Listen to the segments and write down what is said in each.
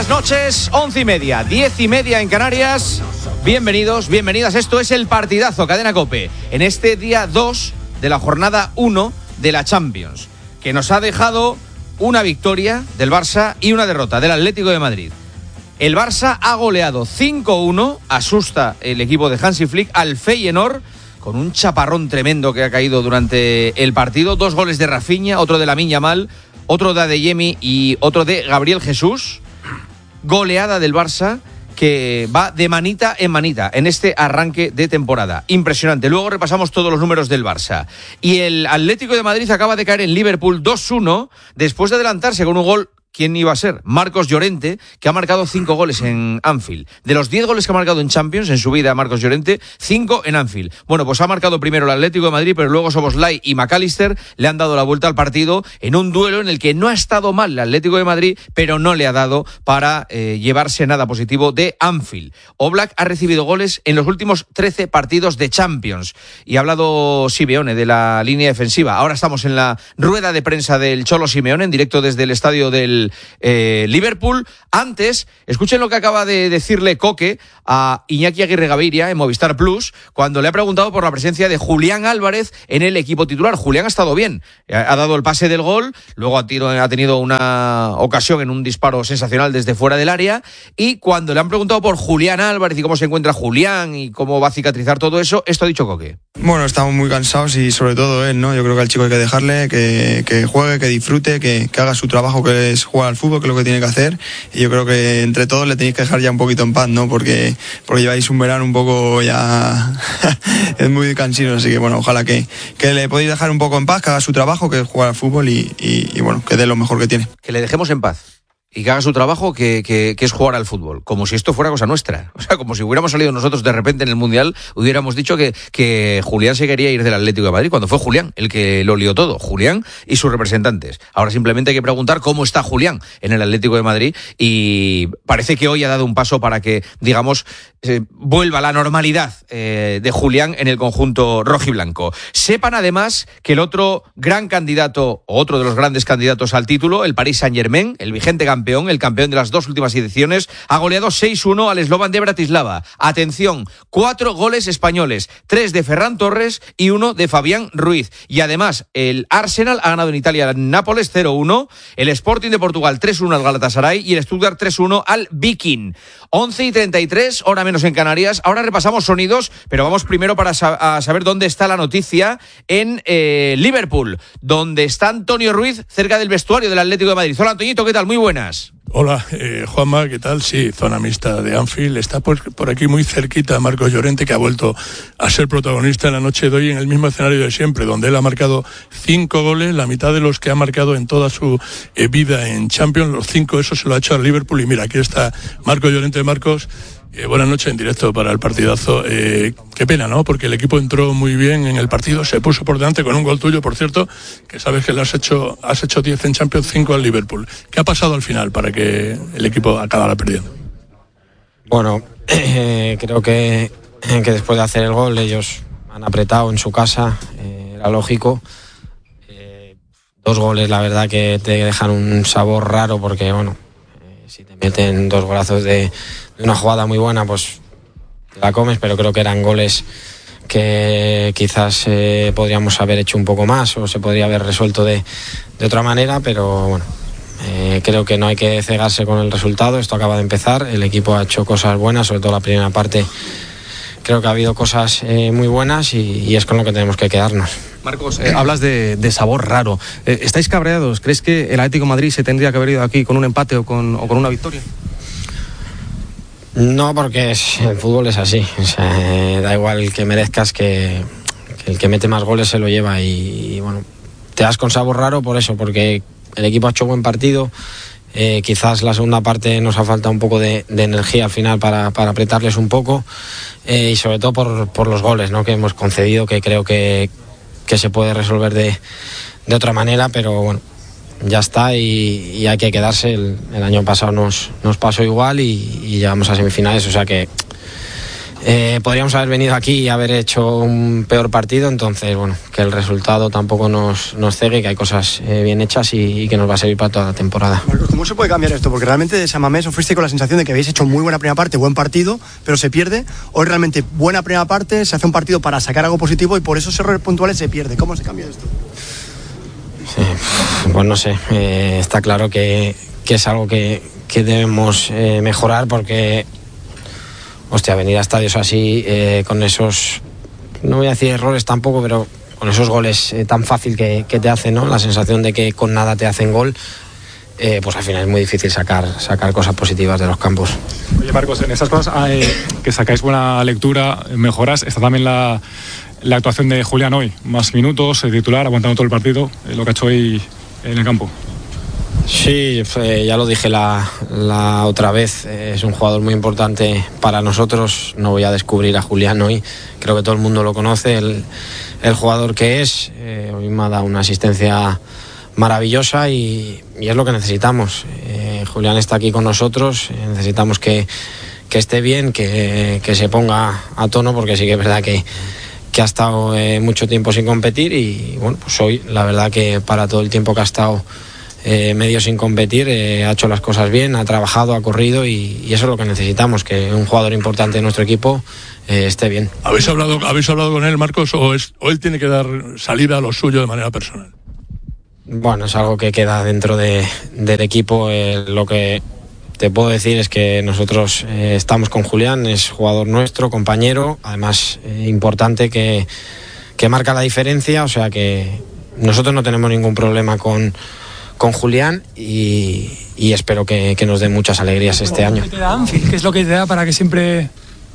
buenas noches, 11:30, 10:30 en Canarias. Bienvenidos, bienvenidas, esto es el partidazo Cadena COPE, en este día 2 de la jornada 1 de la Champions, que nos ha dejado una victoria del Barça y una derrota del Atlético de Madrid. El Barça ha goleado 5-1, asusta el equipo de Hansi Flick al Feyenoord, con un chaparrón tremendo que ha caído durante el partido. 2 goles de Rafinha, otro de Lamine Yamal, otro de Adeyemi y otro de Gabriel Jesús. Goleada del Barça que va de manita en manita en este arranque de temporada. Impresionante. Luego repasamos todos los números del Barça. Y el Atlético de Madrid acaba de caer en Liverpool 2-1 después de adelantarse con un gol. ¿Quién iba a ser? Marcos Llorente, que ha marcado 5 goles en Anfield. De los 10 goles que ha marcado en Champions, en su vida, Marcos Llorente, 5 en Anfield. Bueno, pues ha marcado primero el Atlético de Madrid, pero luego Szoboszlai y McAllister le han dado la vuelta al partido en un duelo en el que no ha estado mal el Atlético de Madrid, pero no le ha dado para llevarse nada positivo de Anfield. Oblak ha recibido goles en los últimos 13 partidos de Champions. Y ha hablado Simeone de la línea defensiva. Ahora estamos en la rueda de prensa del Cholo Simeone, en directo desde el estadio del Liverpool. Antes, escuchen lo que acaba de decirle Coque a Iñaki Aguirre Gaviria en Movistar Plus cuando le ha preguntado por la presencia de Julián Álvarez en el equipo titular. Julián ha estado bien, ha dado el pase del gol, luego ha tenido una ocasión en un disparo sensacional desde fuera del área, y cuando le han preguntado por Julián Álvarez y cómo se encuentra Julián y cómo va a cicatrizar todo eso, esto ha dicho Coque. Bueno, estamos muy cansados y sobre todo él, ¿no? Yo creo que al chico hay que dejarle que juegue, que disfrute, que haga su trabajo, que es jugar al fútbol, que es lo que tiene que hacer, y yo creo que entre todos le tenéis que dejar ya un poquito en paz, ¿no? Porque lleváis un verano un poco ya es muy cansino, así que bueno, ojalá que le podéis dejar un poco en paz, que haga su trabajo, que es jugar al fútbol y bueno, que dé lo mejor que tiene. Que le dejemos en paz y que haga su trabajo, que es jugar al fútbol, como si esto fuera cosa nuestra. O sea, como si hubiéramos salido nosotros de repente en el Mundial, hubiéramos dicho que Julián se quería ir del Atlético de Madrid, cuando fue Julián el que lo lió todo, Julián y sus representantes. Ahora simplemente hay que preguntar cómo está Julián en el Atlético de Madrid, y parece que hoy ha dado un paso para que, digamos, vuelva la normalidad de Julián en el conjunto rojiblanco. Sepan además que el otro gran candidato, o otro de los grandes candidatos al título, el Paris Saint-Germain, el vigente campeón, el campeón de las 2 últimas ediciones, ha goleado 6-1 al Slovan de Bratislava. Atención, 4 goles españoles, 3 de Ferran Torres y 1 de Fabián Ruiz. Y además, el Arsenal ha ganado en Italia al Nápoles 0-1, el Sporting de Portugal 3-1 al Galatasaray y el Stuttgart 3-1 al Viking. 11:33, hora menos en Canarias. Ahora repasamos sonidos, pero vamos primero para saber dónde está la noticia en Liverpool, donde está Antonio Ruiz, cerca del vestuario del Atlético de Madrid. Hola, Antoñito, ¿qué tal? Muy buenas. Hola, Juanma, ¿qué tal? Sí, zona mixta de Anfield. Está por aquí muy cerquita Marcos Llorente, que ha vuelto a ser protagonista en la noche de hoy en el mismo escenario de siempre, donde él ha marcado 5 goles, la mitad de los que ha marcado en toda su vida en Champions. Los 5, eso se lo ha hecho al Liverpool. Y mira, aquí está Marcos Llorente. Marcos, buenas noches en directo para el partidazo. Qué pena, ¿no? Porque el equipo entró muy bien en el partido, se puso por delante con un gol tuyo, por cierto, que sabes que le has hecho 10 en Champions, 5 al Liverpool. ¿Qué ha pasado al final para que el equipo acabara perdiendo? Bueno, creo que después de hacer el gol ellos han apretado en su casa, era lógico. 2 goles, la verdad que te dejan un sabor raro, porque bueno, si te meten 2 golazos de una jugada muy buena, pues te la comes, pero creo que eran goles que quizás podríamos haber hecho un poco más, o se podría haber resuelto de otra manera, pero bueno, creo que no hay que cegarse con el resultado. Esto acaba de empezar, el equipo ha hecho cosas buenas, sobre todo la primera parte. Creo que ha habido cosas muy buenas y es con lo que tenemos que quedarnos. Marcos, hablas de sabor raro. ¿Estáis cabreados? ¿Crees que el Atlético de Madrid se tendría que haber ido aquí con un empate o con una victoria? No, porque el fútbol es así. O sea, da igual que merezcas, que el que mete más goles se lo lleva. Y bueno, te das con sabor raro por eso, porque el equipo ha hecho buen partido. Quizás la segunda parte nos ha faltado un poco de energía al final para apretarles un poco, y sobre todo por los goles, ¿no?, que hemos concedido, que creo que se puede resolver de otra manera, pero bueno, ya está, y hay que quedarse. El año pasado nos pasó igual y llegamos a semifinales, o sea que podríamos haber venido aquí y haber hecho un peor partido, entonces bueno, que el resultado tampoco nos cegue, que hay cosas bien hechas y que nos va a servir para toda la temporada. Marcos, ¿cómo se puede cambiar esto? Porque realmente de San Mamés os fuiste con la sensación de que habéis hecho muy buena primera parte, buen partido, pero se pierde. Hoy realmente buena primera parte, se hace un partido para sacar algo positivo y por esos errores puntuales se pierde. ¿Cómo se cambia esto? Sí, pues no sé, está claro que es algo que debemos mejorar, porque hostia, venir a estadios así con esos, no voy a decir errores tampoco, pero con esos goles tan fácil que te hacen, ¿no? La sensación de que con nada te hacen gol, pues al final es muy difícil sacar cosas positivas de los campos. Oye Marcos, en esas cosas que sacáis buena lectura, mejoras, está también la actuación de Julián hoy, más minutos, titular, aguantando todo el partido, lo que ha hecho hoy en el campo. Sí, ya lo dije la otra vez, es un jugador muy importante para nosotros. No voy a descubrir a Julián hoy, creo que todo el mundo lo conoce, el jugador que es. Hoy me ha dado una asistencia maravillosa y es lo que necesitamos. Julián está aquí con nosotros, necesitamos que esté bien, que se ponga a tono, porque sí que es verdad que ha estado mucho tiempo sin competir y bueno, pues hoy la verdad que para todo el tiempo que ha estado medio sin competir, ha hecho las cosas bien, ha trabajado, ha corrido y eso es lo que necesitamos, que un jugador importante de nuestro equipo esté bien. ¿Habéis hablado con él, Marcos, o él tiene que dar salida a lo suyo de manera personal? Bueno, es algo que queda dentro del equipo. Lo que te puedo decir es que nosotros estamos con Julián, es jugador nuestro, compañero, además importante, que marca la diferencia, o sea que nosotros no tenemos ningún problema con Julián y espero que nos dé muchas alegrías este año. ¿Qué te da Anfield? ¿Qué es lo que te da para que siempre...?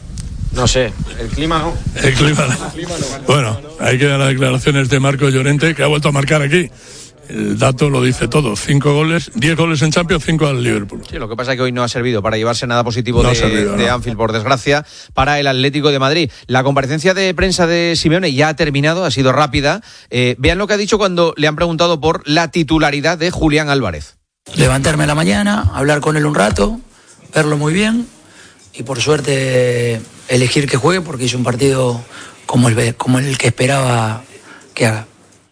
No sé, el clima no. El clima no. Bueno, ahí quedan las declaraciones de Marcos Llorente, que ha vuelto a marcar aquí. El dato lo dice todo, 5 goles, 10 goles en Champions, 5 al Liverpool. Sí, lo que pasa es que hoy no ha servido para llevarse nada positivo de Anfield, por desgracia, para el Atlético de Madrid. La comparecencia de prensa de Simeone ya ha terminado, ha sido rápida. Vean lo que ha dicho cuando le han preguntado por la titularidad de Julián Álvarez. Levantarme a la mañana, hablar con él un rato, verlo muy bien y por suerte elegir que juegue, porque hizo un partido como el que esperaba que haga.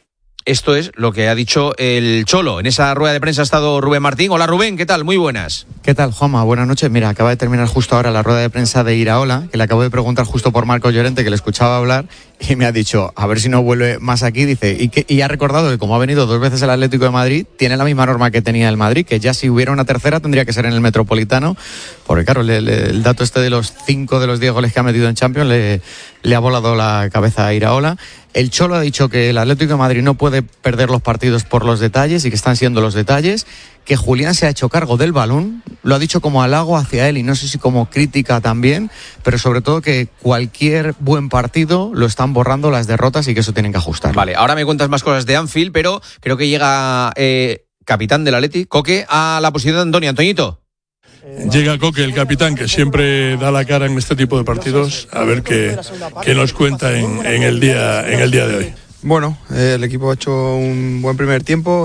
Esto es lo que ha dicho el Cholo. En esa rueda de prensa ha estado Rubén Martín. Hola Rubén, ¿qué tal? Muy buenas. ¿Qué tal, Juanma? Buenas noches. Mira, acaba de terminar justo ahora la rueda de prensa de Iraola, que le acabo de preguntar justo por Marcos Llorente, que le escuchaba hablar, y me ha dicho, a ver si no vuelve más aquí, dice, y ha recordado que como ha venido 2 veces el Atlético de Madrid, tiene la misma norma que tenía el Madrid, que ya si hubiera una tercera tendría que ser en el Metropolitano, porque claro, el dato este de los 5 de los 10 goles que ha metido en Champions le ha volado la cabeza a Iraola. El Cholo ha dicho que el Atlético de Madrid no puede perder los partidos por los detalles y que están siendo los detalles, que Julián se ha hecho cargo del balón, lo ha dicho como halago hacia él y no sé si como crítica también, pero sobre todo que cualquier buen partido lo están borrando las derrotas y que eso tienen que ajustar. Vale, ahora me cuentas más cosas de Anfield, pero creo que llega capitán del Atleti, Coque, a la posición de Antonio. Antoñito. Llega Coque, el capitán, que siempre da la cara en este tipo de partidos, a ver qué nos cuenta en el día de hoy. Bueno, el equipo ha hecho un buen primer tiempo,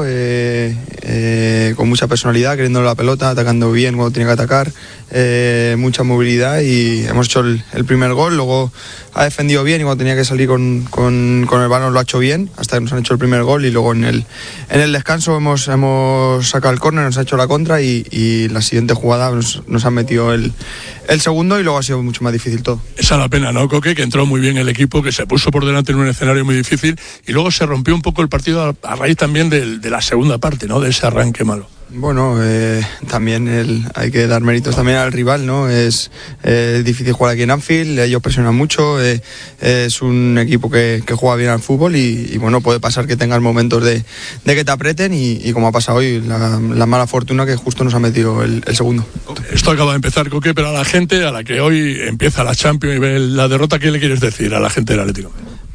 con mucha personalidad, queriendo la pelota, atacando bien cuando tenía que atacar, mucha movilidad y hemos hecho el primer gol. Luego ha defendido bien y cuando tenía que salir con el balón lo ha hecho bien, hasta que nos han hecho el primer gol y luego en el descanso hemos sacado el córner, nos ha hecho la contra y la siguiente jugada nos han metido el segundo y luego ha sido mucho más difícil todo. Esa es la pena, ¿no, Coque? Que entró muy bien el equipo, que se puso por delante en un escenario muy difícil y luego se rompió un poco el partido a raíz también de la segunda parte, ¿no? De ese arranque malo. Bueno, también hay que dar méritos también al rival, ¿no? Es difícil jugar aquí en Anfield, ellos presionan mucho, es un equipo que juega bien al fútbol y bueno, puede pasar que tengas momentos de que te aprieten y como ha pasado hoy, la mala fortuna que justo nos ha metido el segundo. Esto acaba de empezar, Coque, pero a la gente a la que hoy empieza la Champions y ve la derrota, ¿qué le quieres decir a la gente del Atlético?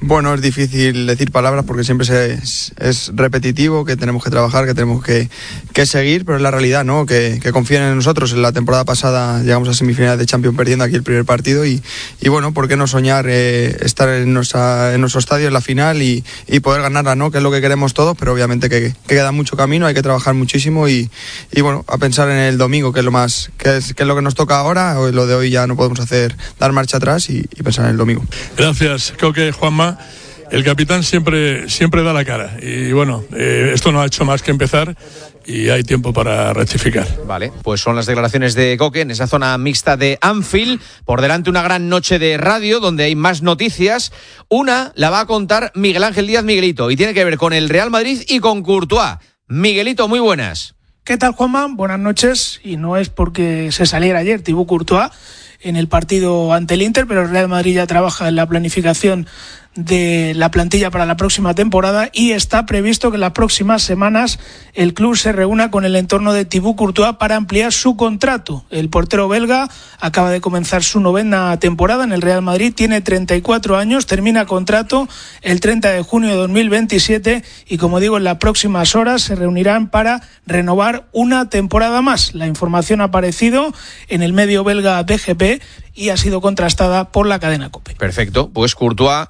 Bueno, es difícil decir palabras porque siempre es repetitivo, que tenemos que trabajar, que tenemos que seguir, pero es la realidad, ¿no? Que confíen en nosotros. En la temporada pasada llegamos a semifinales de Champions perdiendo aquí el primer partido y bueno, ¿por qué no soñar estar en nuestro estadio en la final y poder ganarla, ¿no? Que es lo que queremos todos, pero obviamente que queda mucho camino, hay que trabajar muchísimo y bueno, a pensar en el domingo, que es lo que nos toca ahora. Lo de hoy ya no podemos dar marcha atrás y pensar en el domingo. Gracias, creo que Juanma, el capitán siempre da la cara y bueno, esto no ha hecho más que empezar y hay tiempo para rectificar. Vale, pues son las declaraciones de Coque en esa zona mixta de Anfield. Por delante una gran noche de radio donde hay más noticias. Una la va a contar Miguel Ángel Díaz, Miguelito, y tiene que ver con el Real Madrid y con Courtois. Miguelito, muy buenas. ¿Qué tal, Juanma? Buenas noches. Y no es porque se saliera ayer Thibaut Courtois en el partido ante el Inter, pero el Real Madrid ya trabaja en la planificación de la plantilla para la próxima temporada y está previsto que en las próximas semanas el club se reúna con el entorno de Thibaut Courtois para ampliar su contrato. El portero belga acaba de comenzar su 9ª temporada en el Real Madrid, tiene 34 años, termina contrato el 30 de junio de 2027 y, como digo, en las próximas horas se reunirán para renovar una temporada más. La información ha aparecido en el medio belga BGP y ha sido contrastada por la cadena COPE. Perfecto, pues Courtois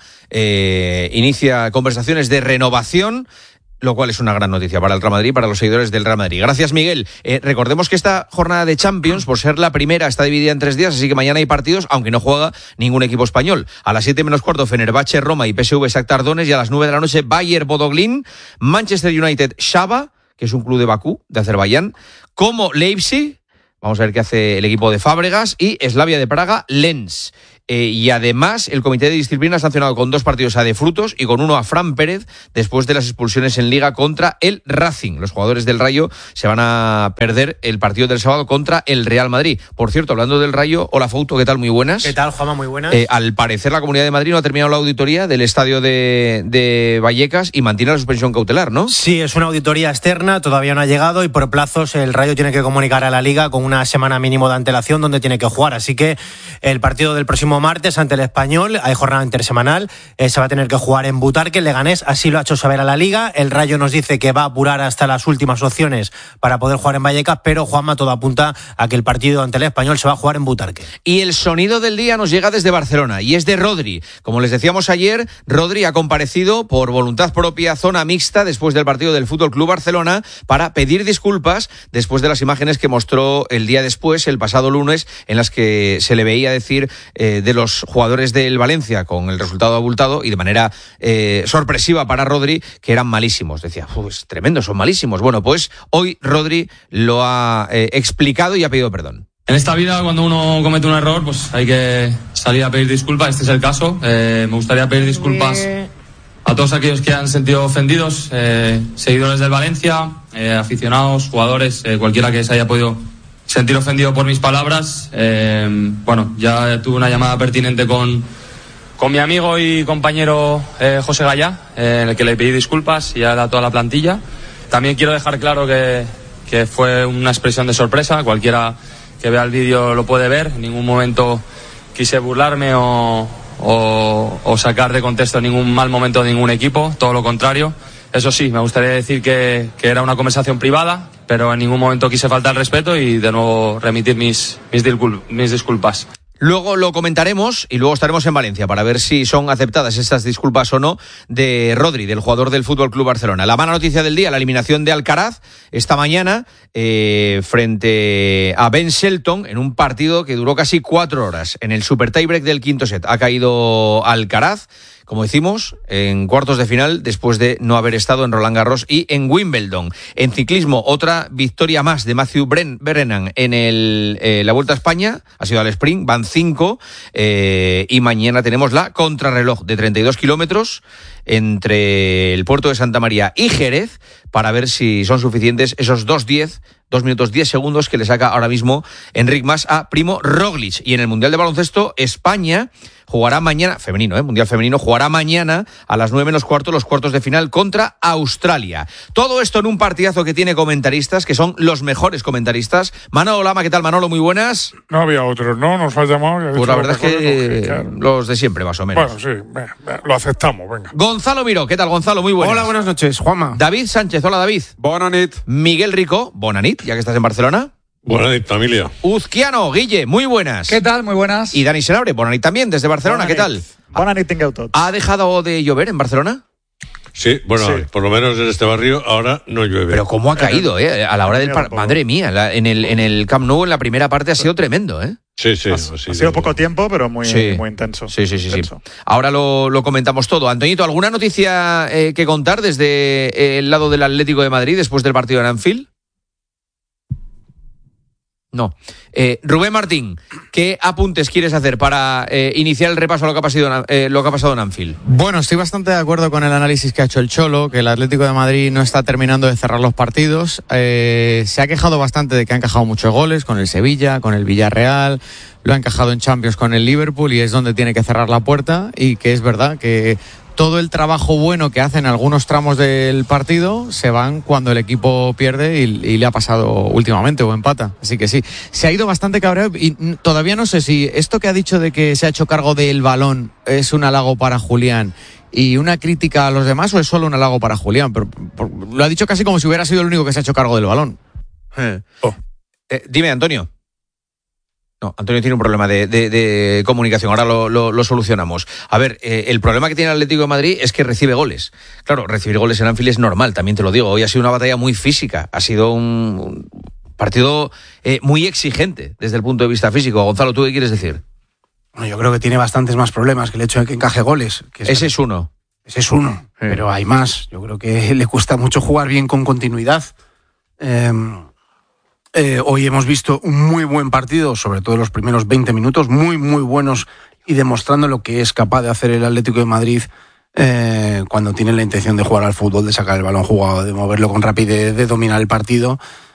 inicia conversaciones de renovación, lo cual es una gran noticia para el Real Madrid, para los seguidores del Real Madrid. Gracias, Miguel. Recordemos que esta jornada de Champions, por ser la primera, está dividida en 3 días, así que mañana hay partidos, aunque no juega ningún equipo español. A las 7:15, Fenerbahce, Roma y PSV Shakhtar Donetsk, y a las 9 de la noche, Bayer Bodoglin, Manchester United, Shaba, que es un club de Bakú, de Azerbaiyán, como Leipzig, vamos a ver qué hace el equipo de Fábregas, y Slavia de Praga, Lens. Y además el comité de disciplina ha sancionado con 2 partidos a De Frutos y con 1 a Fran Pérez después de las expulsiones en Liga contra el Racing. Los jugadores del Rayo se van a perder el partido del sábado contra el Real Madrid. Por cierto, hablando del Rayo, hola Fauto, ¿qué tal? Muy buenas. ¿Qué tal, Juanma? Muy buenas. Al parecer la Comunidad de Madrid no ha terminado la auditoría del estadio de Vallecas y mantiene la suspensión cautelar, ¿no? Sí, es una auditoría externa, todavía no ha llegado y por plazos el Rayo tiene que comunicar a la Liga con una semana mínimo de antelación donde tiene que jugar. Así que el partido del próximo martes ante el Español, hay jornada intersemanal, se va a tener que jugar en Butarque, el Leganés así lo ha hecho saber a la Liga. El Rayo nos dice que va a apurar hasta las últimas opciones para poder jugar en Vallecas, pero Juanma, todo apunta a que el partido ante el Español se va a jugar en Butarque. Y el sonido del día nos llega desde Barcelona y es de Rodri. Como les decíamos ayer, Rodri ha comparecido por voluntad propia zona mixta después del partido del Fútbol Club Barcelona para pedir disculpas después de las imágenes que mostró el día después, el pasado lunes, en las que se le veía decir de los jugadores del Valencia con el resultado abultado y de manera sorpresiva para Rodri que eran malísimos. Decía, es tremendo, son malísimos. Bueno, pues hoy Rodri lo ha explicado y ha pedido perdón. En esta vida, cuando uno comete un error, pues hay que salir a pedir disculpas. Este es el caso. Me gustaría pedir disculpas a todos aquellos que han sentido ofendidos, seguidores del Valencia, aficionados, jugadores, cualquiera que se haya podido sentir ofendido por mis palabras. Bueno, ya tuve una llamada pertinente con mi amigo y compañero José Gallá, en el que le pedí disculpas y a toda la plantilla. También quiero dejar claro que fue una expresión de sorpresa. Cualquiera que vea el vídeo lo puede ver. En ningún momento quise burlarme o sacar de contexto ningún mal momento de ningún equipo, todo lo contrario. Eso sí, me gustaría decir que era una conversación privada, pero en ningún momento quise faltar el respeto y de nuevo remitir mis disculpas. Luego lo comentaremos y luego estaremos en Valencia para ver si son aceptadas estas disculpas o no de Rodri, del jugador del Fútbol Club Barcelona. La mala noticia del día, la eliminación de Alcaraz esta mañana frente a Ben Shelton en un partido que duró casi 4 horas. En el super tiebreak del quinto set ha caído Alcaraz, como decimos, en cuartos de final después de no haber estado en Roland Garros y en Wimbledon. En ciclismo, otra victoria más de Matthew Brennan en la Vuelta a España, ha sido al sprint, van 5 y mañana tenemos la contrarreloj de 32 kilómetros entre el puerto de Santa María y Jerez para ver si son suficientes esos 2 minutos 10 segundos que le saca ahora mismo Enric Mas a Primo Roglic. Y en el Mundial de Baloncesto, España jugará mañana, Mundial femenino, jugará mañana a las 9:15 los cuartos de final contra Australia. Todo esto en un partidazo que tiene comentaristas, que son los mejores comentaristas. Manolo Lama, ¿qué tal, Manolo? Muy buenas. No había otros, ¿no? Nos ha llamado. Pues la verdad es que los de siempre, más o menos. Bueno, sí, lo aceptamos, venga. Gonzalo Miró, ¿qué tal, Gonzalo? Muy buenas. Hola, buenas noches, Juanma. David Sánchez, hola, David. Bonanit. Miguel Rico, bonanit, ya que estás en Barcelona. Bonanit, familia. Uzquiano, Guille, muy buenas. ¿Qué tal? Muy buenas. Y Dani Senabre, bonanit también, desde Barcelona, Bonanit. ¿qué tal? Bonanit tingueu tots. ¿Ha dejado de llover en Barcelona? Sí, bueno, sí. Por lo menos en este barrio ahora no llueve. Pero cómo ha caído, a la hora del madre mía, en el Camp Nou en la primera parte ha sido tremendo, Sí. Ha sido poco tiempo, pero muy intenso. Sí. Ahora lo comentamos todo. Antoñito, ¿alguna noticia que contar desde el lado del Atlético de Madrid después del partido en Anfield? No. Rubén Martín, ¿qué apuntes quieres hacer para iniciar el repaso a lo que ha pasado en Anfield? Bueno, estoy bastante de acuerdo con el análisis que ha hecho el Cholo, que el Atlético de Madrid no está terminando de cerrar los partidos. Se ha quejado bastante de que ha encajado muchos goles con el Sevilla, con el Villarreal, lo ha encajado en Champions con el Liverpool y es donde tiene que cerrar la puerta, y que es verdad que todo el trabajo bueno que hacen algunos tramos del partido se van cuando el equipo pierde y le ha pasado últimamente o empata. Así que sí, se ha ido bastante cabreado y todavía no sé si esto que ha dicho de que se ha hecho cargo del balón es un halago para Julián y una crítica a los demás, o es solo un halago para Julián. Pero lo ha dicho casi como si hubiera sido el único que se ha hecho cargo del balón. Dime, Antonio. No, Antonio tiene un problema de comunicación, ahora lo solucionamos. A ver, el problema que tiene el Atlético de Madrid es que recibe goles. Claro, recibir goles en Anfield es normal, también te lo digo. Hoy ha sido una batalla muy física, ha sido un partido muy exigente desde el punto de vista físico. Gonzalo, ¿tú qué quieres decir? Bueno, yo creo que tiene bastantes más problemas que el hecho de que encaje goles. Ese es uno. Ese es uno, pero hay más. Yo creo que le cuesta mucho jugar bien con continuidad. Hoy hemos visto un muy buen partido, sobre todo los primeros 20 minutos, muy buenos, y demostrando lo que es capaz de hacer el Atlético de Madrid cuando tiene la intención de jugar al fútbol, de sacar el balón jugado, de moverlo con rapidez, de dominar el partido.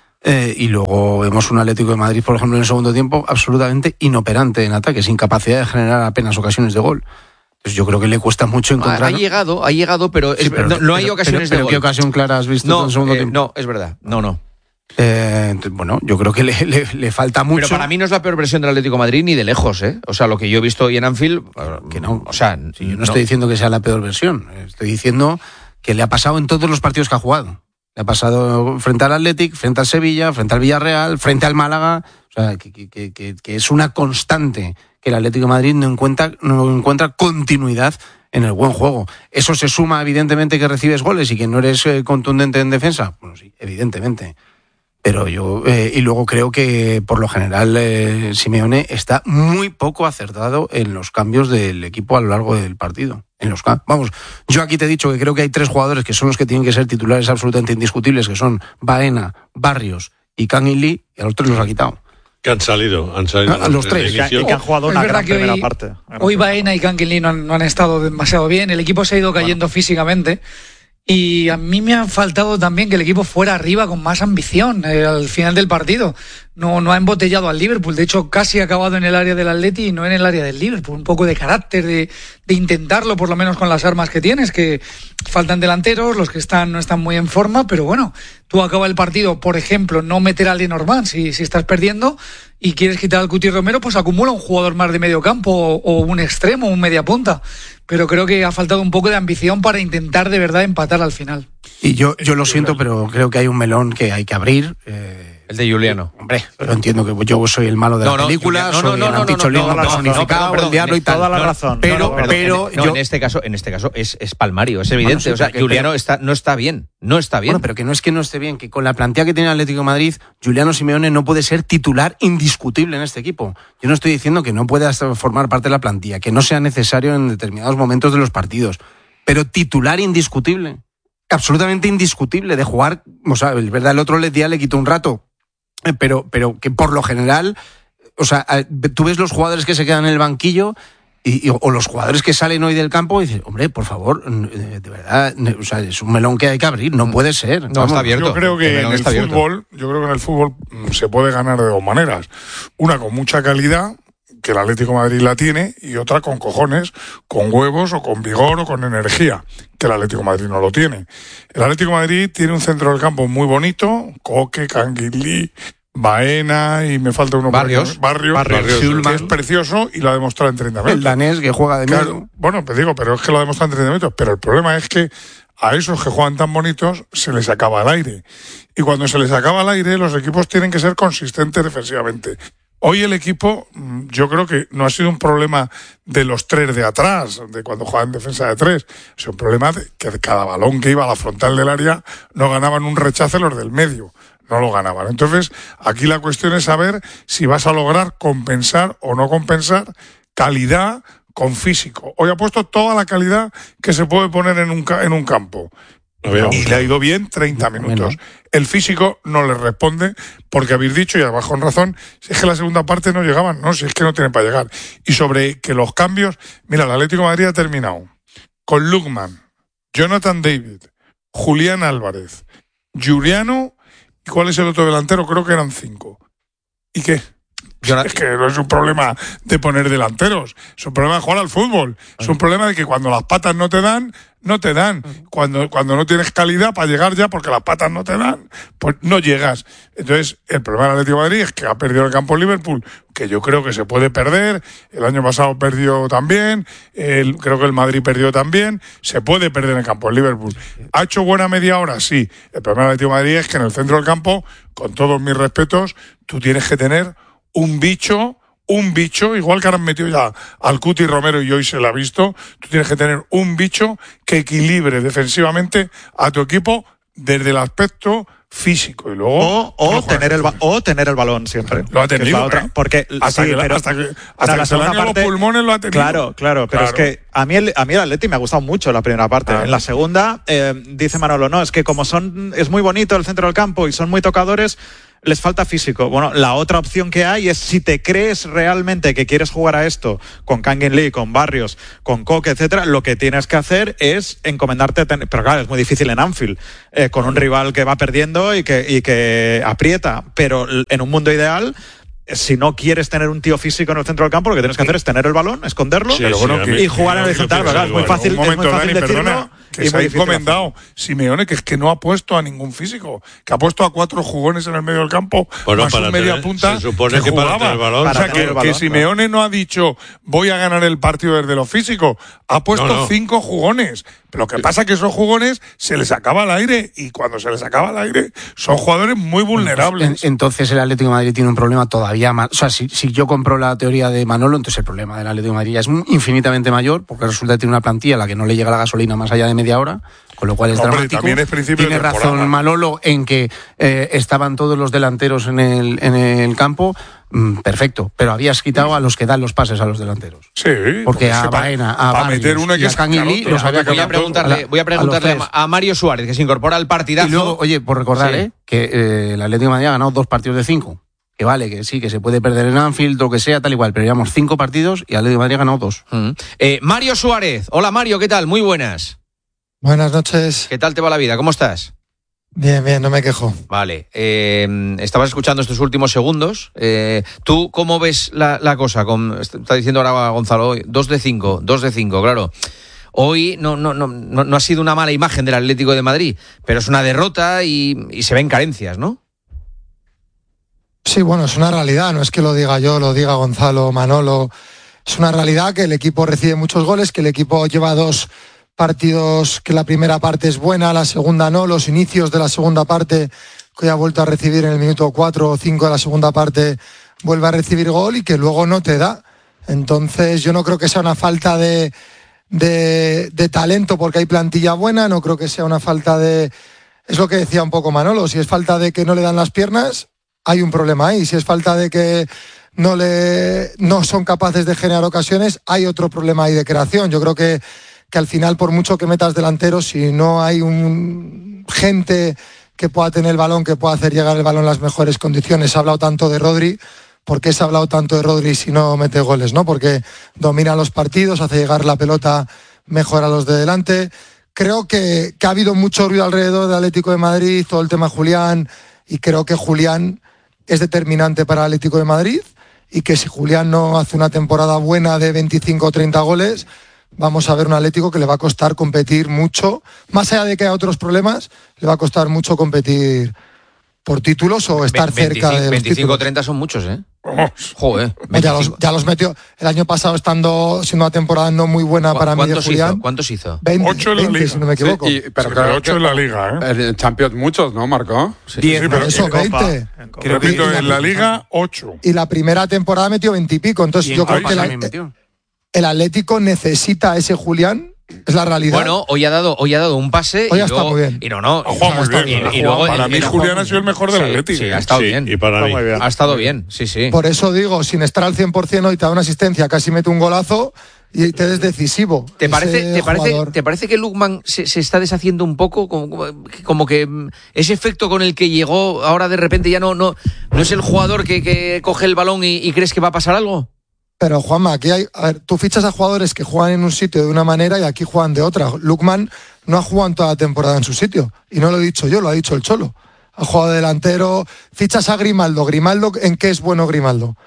Y luego vemos un Atlético de Madrid, por ejemplo, en el segundo tiempo, absolutamente inoperante en ataque, sin capacidad de generar apenas ocasiones de gol. Pues yo creo que le cuesta mucho encontrar. Ha llegado, pero no hay ocasiones de gol. ¿Qué ocasión clara has visto en el segundo tiempo? No, es verdad, no. Bueno, yo creo que le falta mucho. Pero para mí no es la peor versión del Atlético de Madrid ni de lejos, O sea, lo que yo he visto hoy en Anfield, que no. O sea, yo no estoy diciendo que sea la peor versión. Estoy diciendo que le ha pasado en todos los partidos que ha jugado. Le ha pasado frente al Athletic, frente al Sevilla, frente al Villarreal, frente al Málaga. O sea, que es una constante que el Atlético de Madrid no encuentra continuidad en el buen juego. Eso se suma, evidentemente, que recibes goles y que no eres contundente en defensa. Bueno, sí, evidentemente. Pero y luego creo que por lo general Simeone está muy poco acertado en los cambios del equipo a lo largo del partido. Yo aquí te he dicho que creo que hay 3 jugadores que son los que tienen que ser titulares absolutamente indiscutibles, que son Baena, Barrios y Kangin Lee, y a los 3 los ha quitado. Que han salido los 3. Y que han jugado una gran primera parte. Hoy Baena y Kangin Lee no han estado demasiado bien, el equipo se ha ido cayendo físicamente. Y a mí me ha faltado también que el equipo fuera arriba con más ambición al final del partido. No ha embotellado al Liverpool. De hecho, casi ha acabado en el área del Atleti y no en el área del Liverpool. Un poco de carácter, de intentarlo, por lo menos con las armas que tienes, que faltan delanteros, los que no están muy en forma, pero bueno, tú acabas el partido, por ejemplo, no meter a Lenormand si estás perdiendo y quieres quitar al Cuti Romero, pues acumula un jugador más de medio campo o un extremo, un media punta. Pero creo que ha faltado un poco de ambición para intentar de verdad empatar al final. Y yo lo siento, pero creo que hay un melón que hay que abrir. El de Juliano. Hombre, pero entiendo que yo soy el malo de la película, soy el anticholín personificado, el diablo y tal. Toda la razón. Pero en este caso es palmario, es evidente. Sí, o sea, Juliano no está bien. Bueno, pero que no esté bien, que con la plantilla que tiene el Atlético de Madrid, Juliano Simeone no puede ser titular indiscutible en este equipo. Yo no estoy diciendo que no pueda formar parte de la plantilla, que no sea necesario en determinados momentos de los partidos, pero titular indiscutible, absolutamente indiscutible de jugar. O sea, es verdad, el otro día le quitó un rato, pero que por lo general, o sea, tú ves los jugadores que se quedan en el banquillo o los jugadores que salen hoy del campo dicen, hombre, por favor, de verdad, o sea, es un melón que hay que abrir, no puede ser. No, está abierto. Yo creo que en el fútbol se puede ganar de dos maneras. Una con mucha calidad, que el Atlético de Madrid la tiene, y otra con cojones, con huevos o con vigor o con energía, que el Atlético de Madrid no lo tiene. El Atlético de Madrid tiene un centro del campo muy bonito, Coque, Canguilí, Baena y me falta uno. Barrios, que es precioso y lo ha demostrado en 30 metros. El danés que juega de medio. Bueno, pues digo, pero es que lo ha demostrado en 30 metros. Pero el problema es que a esos que juegan tan bonitos se les acaba el aire. Y cuando se les acaba el aire, los equipos tienen que ser consistentes defensivamente. Hoy el equipo, yo creo que no ha sido un problema de los tres de atrás, de cuando juegan defensa de tres. Es un problema de que cada balón que iba a la frontal del área no ganaban un rechace los del medio. No lo ganaban. Entonces, aquí la cuestión es saber si vas a lograr compensar o no compensar calidad con físico. Hoy ha puesto toda la calidad que se puede poner en un campo. Y le ha ido bien 30 minutos. El físico no le responde porque habéis dicho, y además con razón, si es que la segunda parte no llegaban, no, si es que no tienen para llegar. Y sobre que los cambios, mira, el Atlético de Madrid ha terminado con Lukman, Jonathan David, Julián Álvarez, Giuliano, ¿y cuál es el otro delantero? Creo que eran 5. ¿Y qué? Es que no es un problema de poner delanteros, es un problema de jugar al fútbol, es un problema de que cuando las patas no te dan, cuando no tienes calidad para llegar ya porque las patas no te dan, pues no llegas. Entonces el problema del Atlético de Madrid es que ha perdido el campo en Liverpool, que yo creo que se puede perder, el año pasado perdió también, creo que el Madrid perdió también, se puede perder en el campo en Liverpool. ¿Ha hecho buena media hora? Sí. El problema del Atlético de Madrid es que en el centro del campo, con todos mis respetos, tú tienes que tener un bicho, igual que ahora han metido ya al Cuti Romero y hoy se lo ha visto, tú tienes que tener un bicho que equilibre defensivamente a tu equipo desde el aspecto físico y luego tener el balón siempre. Lo ha tenido, porque hasta que la segunda parte, los pulmones lo ha tenido. Claro, pero es que a mí el Atleti me ha gustado mucho la primera parte. En la segunda dice Manolo, no, es que como es muy bonito el centro del campo y son muy tocadores, les falta físico. Bueno, la otra opción que hay es, si te crees realmente que quieres jugar a esto con Kangin Lee, con Barrios, con Coque, etcétera, lo que tienes que hacer es encomendarte, pero claro, es muy difícil en Anfield, con un rival que va perdiendo y que aprieta, pero en un mundo ideal, si no quieres tener un tío físico en el centro del campo, lo que tienes que hacer es tener el balón, esconderlo y jugar en el horizontal, ¿verdad? Es muy fácil, Dani, decirlo. Perdona, que se ha encomendado Simeone, que es que no ha puesto a ningún físico, que ha puesto a 4 jugones en el medio del campo, más un media punta se supone que jugaba. para tener el balón, o sea, que Simeone no ha dicho voy a ganar el partido desde lo físico, ha puesto 5 jugones. Lo que pasa es que esos jugones se les acaba el aire y cuando se les acaba el aire son jugadores muy vulnerables. Entonces el Atlético de Madrid tiene un problema todavía más. O sea, si yo compro la teoría de Manolo, entonces el problema del Atlético de Madrid ya es infinitamente mayor, porque resulta que tiene una plantilla a la que no le llega la gasolina más allá de media hora, con lo cual es dramático. Tiene razón Manolo en que estaban todos los delanteros en el campo. Perfecto, pero habías quitado a los que dan los pases a los delanteros. Sí, porque a Baena, a Barrios y a Canguilí los había voy a preguntarle a Mario Suárez, que se incorpora al partidazo. Y luego, oye, por recordar que el Atlético de Madrid ha ganado 2 partidos de 5. Que vale, que sí, que se puede perder en Anfield o que sea, tal igual, pero llevamos 5 partidos y el Atlético de Madrid ha ganado 2. Mario Suárez. Hola Mario, ¿qué tal? Muy buenas. Buenas noches. ¿Qué tal te va la vida? ¿Cómo estás? Bien, no me quejo. Vale, estabas escuchando estos últimos segundos. ¿Tú cómo ves la cosa? Está diciendo ahora Gonzalo, 2 de 5, claro. Hoy no ha sido una mala imagen del Atlético de Madrid, pero es una derrota y se ven carencias, ¿no? Sí, bueno, es una realidad, no es que lo diga yo, lo diga Gonzalo, Manolo. Es una realidad que el equipo recibe muchos goles, que el equipo lleva 2 partidos que la primera parte es buena, la segunda no, los inicios de la segunda parte que ya ha vuelto a recibir en el minuto 4 o 5 de la segunda parte vuelve a recibir gol y que luego no te da. Entonces yo no creo que sea una falta de talento porque hay plantilla buena, no creo que sea una falta de... Es lo que decía un poco Manolo, si es falta de que no le dan las piernas, hay un problema ahí. Si es falta de que no son capaces de generar ocasiones, hay otro problema ahí de creación. Yo creo que al final, por mucho que metas delanteros, si no hay gente que pueda tener el balón, que pueda hacer llegar el balón en las mejores condiciones. Se ha hablado tanto de Rodri, ¿por qué se ha hablado tanto de Rodri si no mete goles, ¿no? Porque domina los partidos, hace llegar la pelota mejor a los de delante. Creo que ha habido mucho ruido alrededor del Atlético de Madrid, todo el tema Julián, y creo que Julián es determinante para el Atlético de Madrid, y que si Julián no hace una temporada buena de 25 o 30 goles, vamos a ver un Atlético que le va a costar competir mucho, más allá de que haya otros problemas, le va a costar mucho competir por títulos o estar cerca de los 25 o títulos. 30 son muchos, ¿eh? Joder. Ya los metió el año pasado siendo una temporada no muy buena para mí de Julián. ¿Cuántos hizo? 20 en la Liga. Si no me equivoco. Sí, pero 8 en la Liga, ¿eh? En Champions muchos, ¿no, Marco? 10, pero eso, en Copa, 20. Repito, en la Liga, 8. Y la primera temporada metió 20 y pico. Entonces yo creo que el Atlético necesita a ese Julián. Es la realidad. Bueno, hoy ha dado un pase hoy y está luego, muy bien. Y no, ha jugado muy bien. Y luego para mí Julián ha sido el mejor del Atlético. Sí, ha estado bien. Y para mí ha estado bien, sí. Por eso digo, sin estar al 100% hoy te da una asistencia, casi mete un golazo y te es decisivo. ¿Te parece que Lukman se está deshaciendo un poco? Como que ese efecto con el que llegó, ahora de repente ya no es el jugador que coge el balón y crees que va a pasar algo? Pero Juanma, aquí tú fichas a jugadores que juegan en un sitio de una manera y aquí juegan de otra. Lukman no ha jugado en toda la temporada en su sitio. Y no lo he dicho yo, lo ha dicho el Cholo. Ha jugado de delantero. Fichas a Grimaldo. ¿Grimaldo en qué es bueno Grimaldo?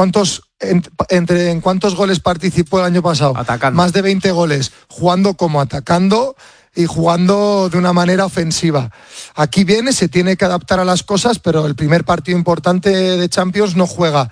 ¿En cuántos goles participó el año pasado? Atacando. Más de 20 goles. Jugando como atacando y jugando de una manera ofensiva. Aquí viene, se tiene que adaptar a las cosas, pero el primer partido importante de Champions no juega.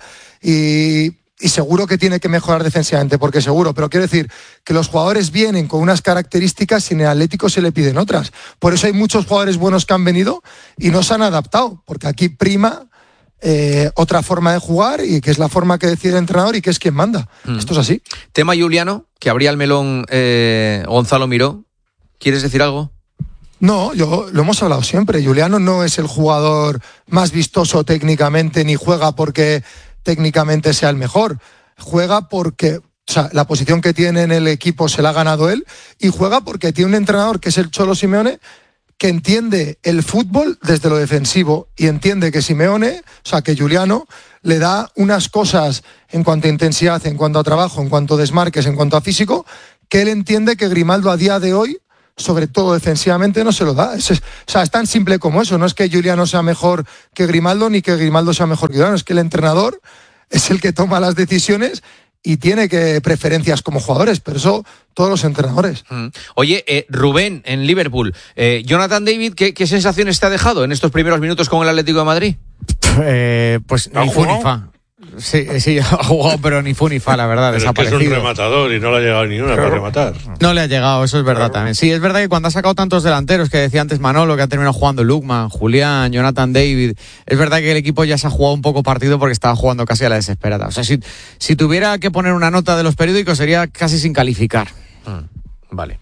Y seguro que tiene que mejorar defensivamente, porque seguro, pero quiero decir que los jugadores vienen con unas características y en el Atlético se le piden otras. Por eso hay muchos jugadores buenos que han venido y no se han adaptado, porque aquí prima otra forma de jugar y que es la forma que decide el entrenador y que es quien manda. Esto es así. Tema Juliano, que abría el melón Gonzalo Miró. ¿Quieres decir algo? No, lo hemos hablado siempre. Juliano no es el jugador más vistoso técnicamente, ni juega porque técnicamente sea el mejor. Juega porque la posición que tiene en el equipo se la ha ganado él y juega porque tiene un entrenador que es el Cholo Simeone que entiende el fútbol desde lo defensivo y entiende que que Juliano le da unas cosas en cuanto a intensidad, en cuanto a trabajo, en cuanto a desmarques, en cuanto a físico, que él entiende que Grimaldo a día de hoy, sobre todo defensivamente, no se lo da. Es tan simple como eso. No es que Juliano sea mejor que Grimaldo ni que Grimaldo sea mejor que Juliano. Es que el entrenador es el que toma las decisiones y tiene que preferencias como jugadores, pero eso todos los entrenadores. Oye, Rubén, en Liverpool, Jonathan David, ¿qué sensaciones te ha dejado en estos primeros minutos con el Atlético de Madrid? Pues ni fu ni fa. Sí, ha jugado, pero ni fu ni fa, la verdad. Pero es que es un rematador y no le ha llegado ni una para rematar. No le ha llegado, eso es verdad también. Sí, es verdad que cuando ha sacado tantos delanteros, que decía antes Manolo, que ha terminado jugando Lukman, Julián, Jonathan David, es verdad que el equipo ya se ha jugado un poco partido porque estaba jugando casi a la desesperada. O sea, si tuviera que poner una nota de los periódicos sería casi sin calificar. Vale.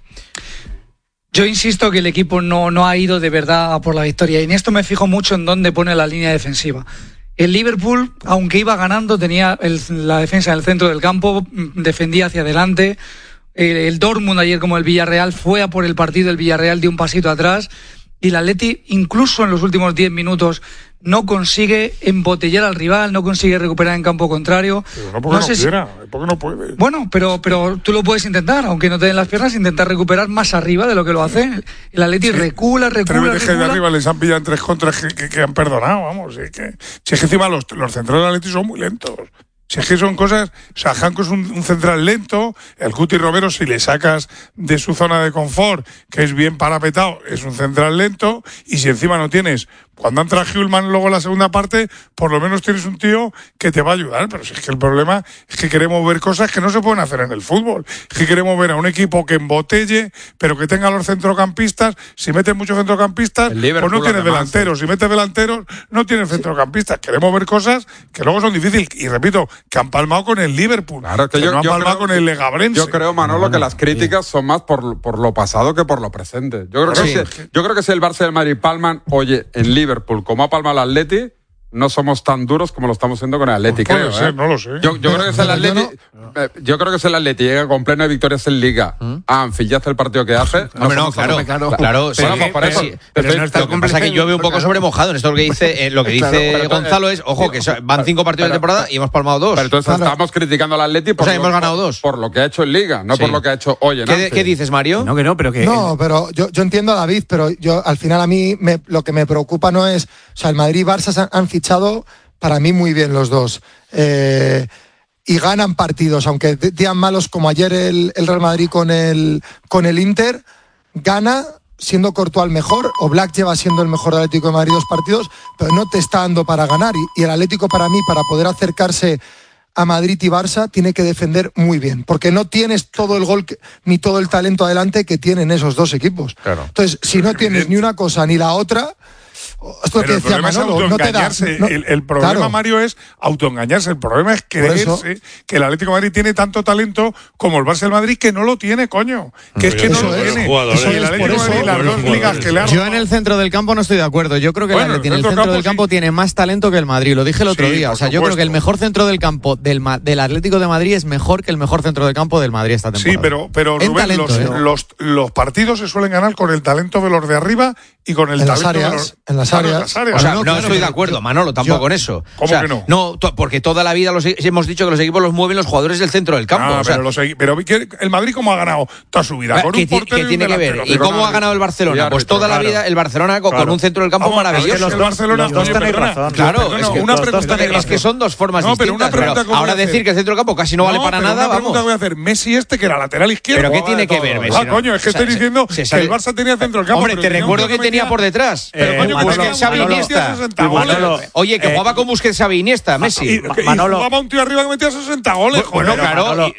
Yo insisto que el equipo no ha ido de verdad a por la victoria y en esto me fijo mucho en dónde pone la línea defensiva. El Liverpool, aunque iba ganando, tenía la defensa en el centro del campo, defendía hacia adelante. El Dortmund ayer, como el Villarreal, fue a por el partido, el Villarreal dio un pasito atrás. Y el Atleti, incluso en los últimos 10 minutos, no consigue embotellar al rival, no consigue recuperar en campo contrario. Pero no porque no quiera, porque no puede. Bueno, pero tú lo puedes intentar, aunque no te den las piernas, intentar recuperar más arriba de lo que lo hace. El Atleti recula. 3 veces de arriba les han pillado en 3 contras que han perdonado, vamos. Si es que encima los centrales del Atleti son muy lentos. Si es que son cosas, o sea, Janko es un central lento, el Cuti Romero, si le sacas de su zona de confort, que es bien parapetado, es un central lento, y si encima no tienes, cuando entra Hjulman luego en la segunda parte, por lo menos tienes un tío que te va a ayudar, pero si es que el problema es que queremos ver cosas que no se pueden hacer en el fútbol, es que queremos ver a un equipo que embotelle, pero que tenga los centrocampistas, si metes muchos centrocampistas, pues no tienes delanteros, si metes delanteros, no tienes centrocampistas, queremos ver cosas que luego son difíciles, y repito, que han palmado con el Liverpool, claro, que no han palmado con el Legabrense. Yo creo, Manolo, que las críticas son más por lo pasado que por lo presente. Yo creo que si el Barça y el Madrid palman, oye, en Liverpool, como ha palmado el Atleti, no somos tan duros como lo estamos haciendo con el Atleti, Pues puede creo. ser, no lo sé. Yo creo que es el Atleti. Yo creo que es el Atleti, llega con pleno de victorias en Liga. Anfield, ya hace el partido que hace. Hombre, no, claro. Sí, Bueno, pues por eso. pero no está lo que pasa es que yo veo un poco sobremojado en esto. Lo que dice Gonzalo es, ojo, que van 5 partidos de temporada y hemos palmado 2. Pero entonces estamos criticando al Atleti hemos ganado 2. Por lo que ha hecho en Liga, no por lo que ha hecho hoy en Anfield. ¿Qué dices, Mario? No, pero yo entiendo a David, pero yo al final a mí lo que me preocupa no es... O sea, el Madrid y Barça han fichado para mí muy bien los dos. Y ganan partidos, aunque días malos como ayer el Real Madrid con el Inter, gana siendo Courtois el mejor, o Black lleva siendo el mejor del Atlético de Madrid 2 partidos, pero no te está dando para ganar. Y el Atlético, para mí, para poder acercarse a Madrid y Barça, tiene que defender muy bien, porque no tienes todo el gol ni todo el talento adelante que tienen esos dos equipos. Claro. Entonces, si no tienes ni una cosa ni la otra... Esto que decía Manolo, no te da. El problema, claro, Mario, es autoengañarse. El problema es creerse que el Atlético de Madrid tiene tanto talento como el Barça del Madrid, que no lo tiene, coño. Que es que no lo tiene. El Atlético de Madrid, las dos ligas que le han... Yo en el centro del campo no estoy de acuerdo. Yo creo que el Atlético en el centro del campo tiene más talento que el Madrid. Lo dije el otro día. O sea, yo creo que el mejor centro del campo del Atlético de Madrid es mejor que el mejor centro del campo del Madrid esta temporada. Sí, pero Rubén, talento, los partidos se suelen ganar con el talento de los de arriba y con el talento de los... En las áreas. O sea, no estoy de acuerdo, Manolo, tampoco con eso. ¿Cómo que no? No, porque toda la vida hemos dicho que los equipos los mueven los jugadores del centro del campo. Pero el Madrid, ¿cómo ha ganado toda su vida? Con un portero ¿Qué tiene que ver? ¿Y cómo ha ganado el Barcelona? Pues toda la vida el Barcelona con un centro del campo maravilloso. Los dos tenéis razón. Claro, es que son dos formas distintas. Pero ahora decir que el centro del campo casi no vale para nada, vamos. Una pregunta voy a hacer. Messi que era lateral izquierdo. ¿Pero qué tiene que ver Messi? Coño, es que estoy diciendo que el Barça tenía centro del campo. Hombre, te recuerdo que tenía por detrás. Pero coño, Busquets, Xavi, Iniesta. Oye, que jugaba con Busquets, Xavi, Iniesta, Messi. Y jugaba un tío arriba que metía 60 goles. Bueno, claro.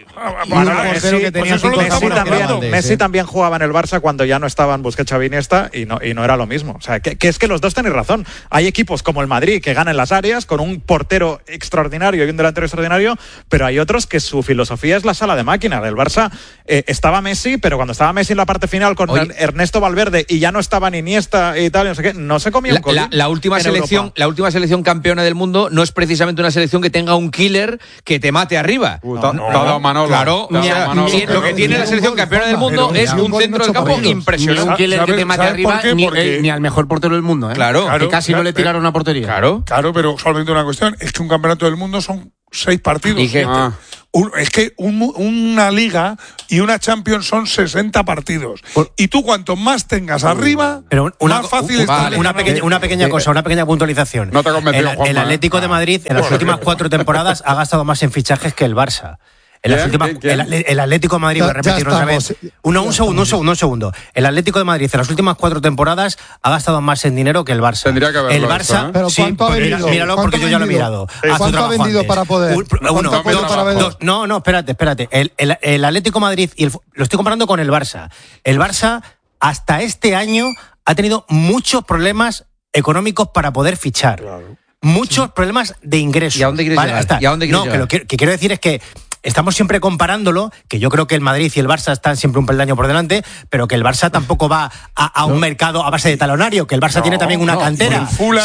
Messi también jugaba en el Barça cuando ya no estaban Busquets, Xavi, Iniesta y no era lo mismo. O sea, que es que los dos tenéis razón. Hay equipos como el Madrid que ganan las áreas con un portero extraordinario y un delantero extraordinario, pero hay otros que su filosofía es la sala de máquina. Del Barça estaba Messi, pero cuando estaba Messi en la parte final con Ernesto Valverde y ya no estaban Iniesta y tal, no sé qué, no se comía un colín. La última selección campeona del mundo no es precisamente una selección que tenga un killer que te mate arriba. Todo Manolo. Claro, lo que tiene la selección campeona del mundo es un centro del campo impresionante. Un killer que te mate arriba ni al mejor portero del mundo. Claro. Que casi no le tiraron a portería. Claro, pero solamente una cuestión, es que un campeonato del mundo son 6 partidos. Es que una liga y una Champions son 60 partidos. Y tú cuanto más tengas arriba, más fácil es. Una pequeña cosa, una pequeña puntualización. No te convenció, el Atlético de Madrid en las últimas 4 temporadas ha gastado más en fichajes que el Barça. El Atlético de Madrid, voy a repetir otra vez. Un segundo. El Atlético de Madrid en las últimas 4 temporadas ha gastado más en dinero que el Barça. Tendría que haberlo El Barça, hecho, ¿Pero cuánto ha vendido? Míralo porque yo ya lo he mirado. ¿Cuánto ha vendido para poder? No, espérate. El Atlético de Madrid, lo estoy comparando con el Barça. El Barça, hasta este año, ha tenido muchos problemas económicos para poder fichar. Muchos problemas de ingresos. ¿Y a dónde quieres llegar? Que quiero decir es que estamos siempre comparándolo, que yo creo que el Madrid y el Barça están siempre un peldaño por delante, pero que el Barça tampoco va a un mercado a base de talonario, que el Barça tiene también una cantera.